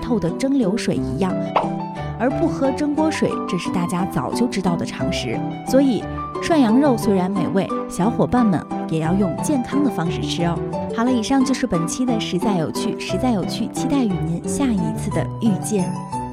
透的蒸馏水一样，而不喝蒸锅水，这是大家早就知道的常识。所以涮羊肉虽然美味，小伙伴们也要用健康的方式吃哦。好了，以上就是本期的实在有趣，实在有趣，期待与您下一次的遇见。